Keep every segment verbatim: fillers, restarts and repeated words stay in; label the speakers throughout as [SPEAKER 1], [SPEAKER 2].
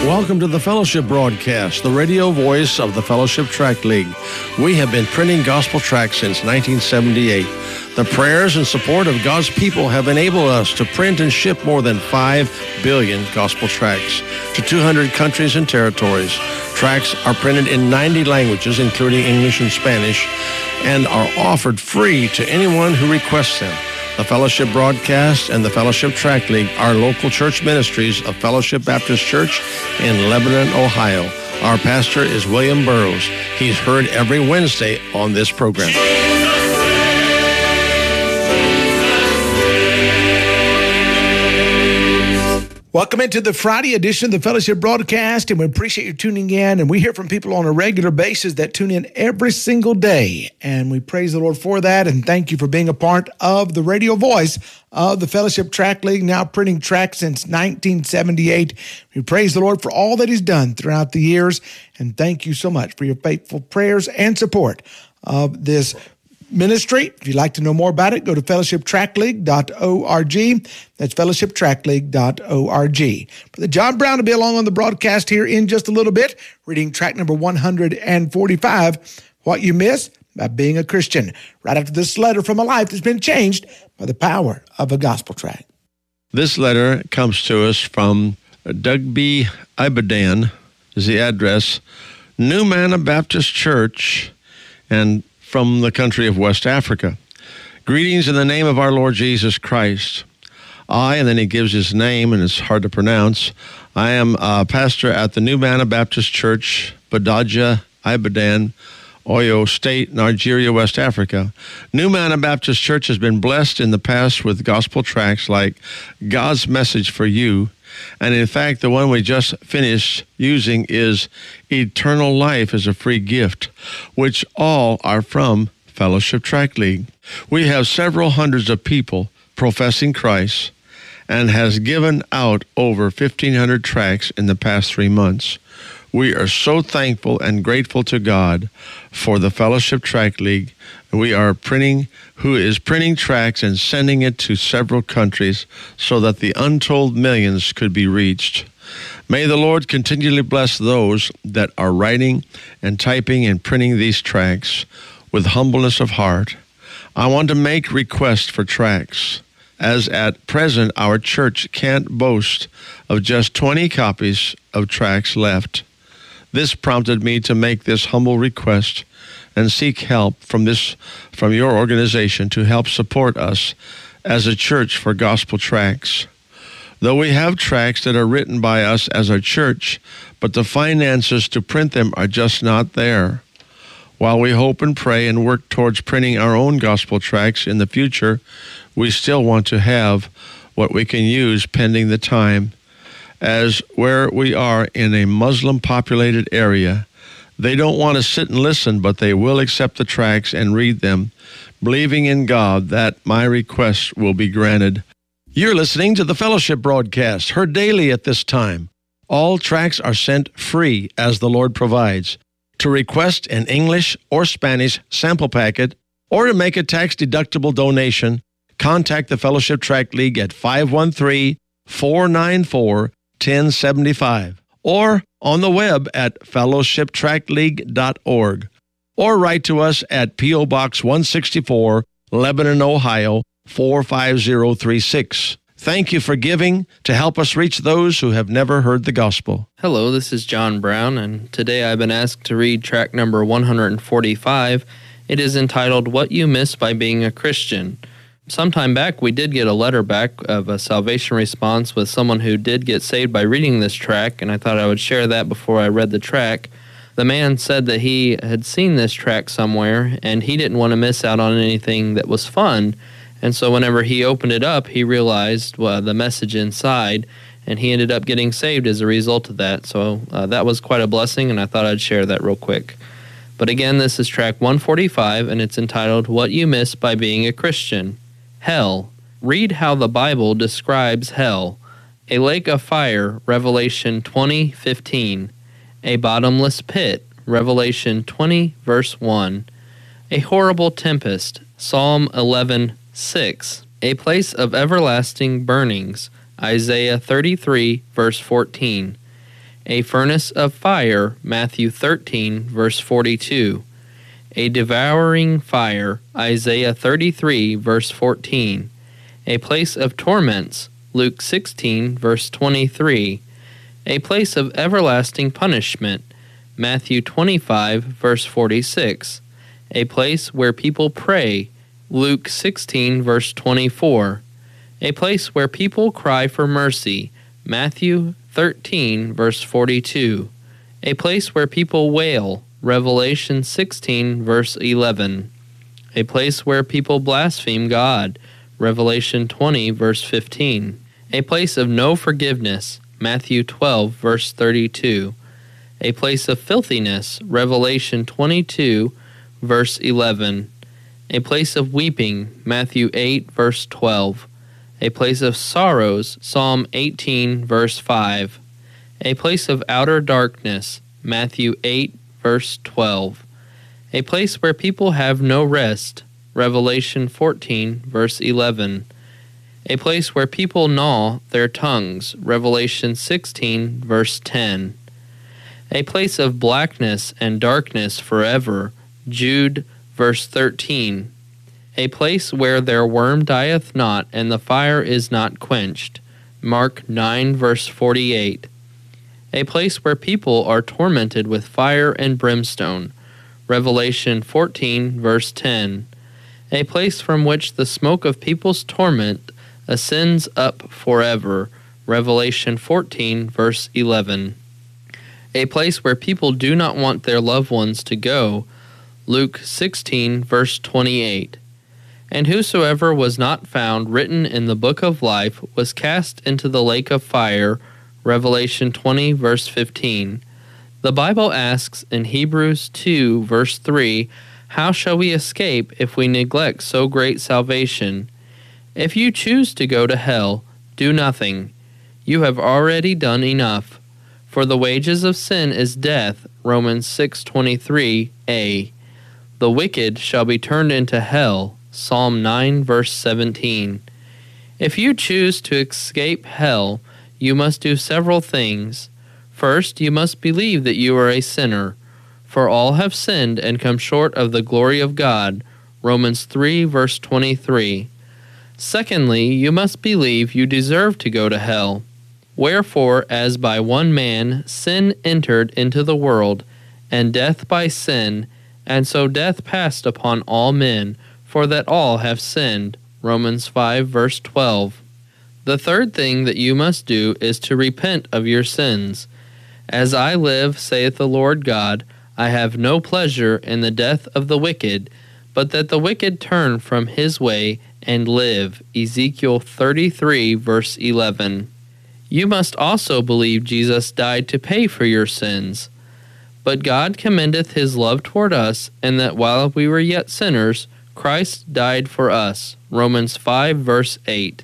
[SPEAKER 1] Welcome to the Fellowship Broadcast, the radio voice of the Fellowship Tract League. We have been printing gospel tracts since nineteen seventy-eight. The prayers and support of God's people have enabled us to print and ship more than five billion gospel tracts to two hundred countries and territories. Tracts are printed in ninety languages, including English and Spanish, and are offered free to anyone who requests them. The Fellowship Broadcast and the Fellowship Tract League are local church ministries of Fellowship Baptist Church in Lebanon, Ohio. Our pastor is William Burroughs. He's heard every Wednesday on this program.
[SPEAKER 2] Welcome into the Friday edition of the Fellowship Broadcast, and we appreciate you tuning in. And we hear from people on a regular basis that tune in every single day, and we praise the Lord for that. And thank you for being a part of the radio voice of the Fellowship Tract League, now printing tracts since nineteen seventy-eight. We praise the Lord for all that He's done throughout the years, and thank you so much for your faithful prayers and support of this ministry. If you'd like to know more about it, go to fellowship tract league dot org. That's fellowship tract league dot org. Brother John Brown will be along on the broadcast here in just a little bit, reading tract number one forty-five, What You Miss by Being a Christian, right after this letter from a life that's been changed by the power of a gospel tract.
[SPEAKER 1] This letter comes to us from Doug B. Ibadan, is the address, New Manna Baptist Church, and from the country of West Africa. Greetings in the name of our Lord Jesus Christ. I, and then he gives his name, and it's hard to pronounce. I am a pastor at the New Manna Baptist Church, Badaja, Ibadan, Oyo State, Nigeria, West Africa. New Manna Baptist Church has been blessed in the past with gospel tracts like God's Message for You. And in fact, the one we just finished using is Eternal Life as a Free Gift, which all are from Fellowship Tract League. We have several hundreds of people professing Christ and has given out over fifteen hundred tracts in the past three months. We are so thankful and grateful to God for the Fellowship Tract League. We are printing, who is printing tracts and sending it to several countries so that the untold millions could be reached. May the Lord continually bless those that are writing and typing and printing these tracts with humbleness of heart. I want to make requests for tracts, as at present our church can't boast of just twenty copies of tracts left. This prompted me to make this humble request and seek help from this from your organization to help support us as a church for gospel tracts. Though we have tracts that are written by us as our church, but the finances to print them are just not there. While we hope and pray and work towards printing our own gospel tracts in the future, we still want to have what we can use pending the time. As where we are in a Muslim-populated area, they don't want to sit and listen, but they will accept the tracts and read them, believing in God that my request will be granted. You're listening to the Fellowship Broadcast, heard daily at this time. All tracts are sent free as the Lord provides. To request an English or Spanish sample packet or to make a tax-deductible donation, contact the Fellowship Tract League at five one three, four nine four, one oh seven five or on the web at fellowship tract league dot org, or write to us at P O Box one sixty-four, Lebanon, Ohio four five zero three six. Thank you for giving to help us reach those who have never heard the gospel.
[SPEAKER 3] Hello, this is John Brown, and today I've been asked to read tract number one forty-five. It is entitled, What You Miss by Being a Christian. Sometime back, we did get a letter back of a salvation response with someone who did get saved by reading this tract, and I thought I would share that before I read the tract. The man said that he had seen this tract somewhere, and he didn't want to miss out on anything that was fun, and so whenever he opened it up, he realized well, the message inside, and he ended up getting saved as a result of that. So uh, that was quite a blessing, and I thought I'd share that real quick. But again, this is tract one forty-five, and it's entitled, What You Miss by Being a Christian. Hell. Read how the Bible describes hell. A lake of fire, Revelation twenty fifteen. A bottomless pit, Revelation twenty, verse one. A horrible tempest, Psalm eleven six. A place of everlasting burnings, Isaiah thirty-three, verse fourteen. A furnace of fire, Matthew thirteen, verse forty-two. A devouring fire, Isaiah thirty-three, verse fourteen. A place of torments, Luke sixteen, verse twenty-three. A place of everlasting punishment, Matthew twenty-five, verse forty-six. A place where people pray, Luke sixteen, verse twenty-four. A place where people cry for mercy, Matthew thirteen, verse forty-two. A place where people wail, Revelation sixteen, verse eleven. A place where people blaspheme God, Revelation twenty, verse fifteen. A place of no forgiveness, Matthew twelve, verse thirty-two. A place of filthiness, Revelation twenty-two, verse eleven. A place of weeping, Matthew eight, verse twelve. A place of sorrows, Psalm eighteen, verse five. A place of outer darkness, Matthew eight, verse twelve. A place where people have no rest, Revelation fourteen, verse eleven. A place where people gnaw their tongues, Revelation sixteen, verse ten. A place of blackness and darkness forever, Jude, verse thirteen. A place where their worm dieth not, and the fire is not quenched, Mark nine, verse forty-eight. A place where people are tormented with fire and brimstone, Revelation fourteen, verse ten. A place from which the smoke of people's torment ascends up forever, Revelation fourteen, verse eleven. A place where people do not want their loved ones to go, Luke sixteen, verse twenty-eight. And whosoever was not found written in the book of life was cast into the lake of fire, Revelation twenty, verse fifteen. The Bible asks in Hebrews two, verse three, how shall we escape if we neglect so great salvation? If you choose to go to hell, do nothing. You have already done enough. For the wages of sin is death, Romans six twenty-three a. The wicked shall be turned into hell, Psalm nine, verse seventeen. If you choose to escape hell, you must do several things. First, you must believe that you are a sinner. For all have sinned and come short of the glory of God, Romans three, verse twenty-three. Secondly, you must believe you deserve to go to hell. Wherefore, as by one man sin entered into the world, and death by sin, and so death passed upon all men, for that all have sinned, Romans five, verse twelve. The third thing that you must do is to repent of your sins. As I live, saith the Lord God, I have no pleasure in the death of the wicked, but that the wicked turn from his way and live, Ezekiel thirty-three, verse eleven. You must also believe Jesus died to pay for your sins. But God commendeth his love toward us, and that while we were yet sinners, Christ died for us, Romans five, verse eight.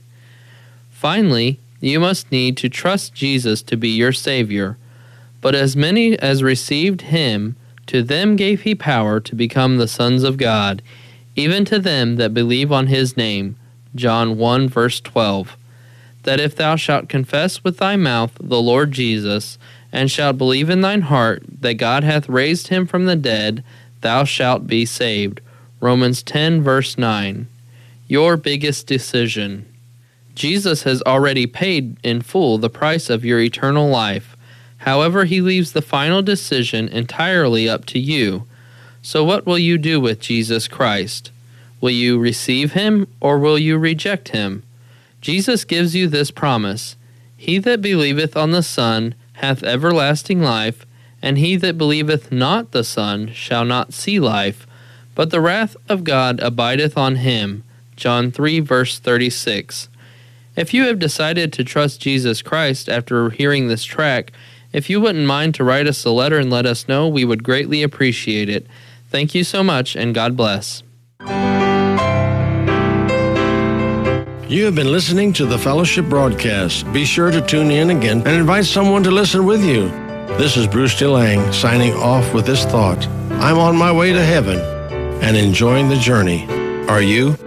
[SPEAKER 3] Finally, you must need to trust Jesus to be your Savior. But as many as received him, to them gave he power to become the sons of God, even to them that believe on his name, John one, verse twelve. That if thou shalt confess with thy mouth the Lord Jesus, and shalt believe in thine heart that God hath raised him from the dead, thou shalt be saved. Romans ten, verse nine. Your biggest decision. Jesus has already paid in full the price of your eternal life. However, he leaves the final decision entirely up to you. So what will you do with Jesus Christ? Will you receive him, or will you reject him? Jesus gives you this promise: He that believeth on the Son hath everlasting life, and he that believeth not the Son shall not see life, but the wrath of God abideth on him. John three, verse thirty-six. If you have decided to trust Jesus Christ after hearing this track, if you wouldn't mind to write us a letter and let us know, we would greatly appreciate it. Thank you so much, and God bless.
[SPEAKER 1] You have been listening to the Fellowship Broadcast. Be sure to tune in again and invite someone to listen with you. This is Bruce DeLang signing off with this thought: I'm on my way to heaven and enjoying the journey. Are you?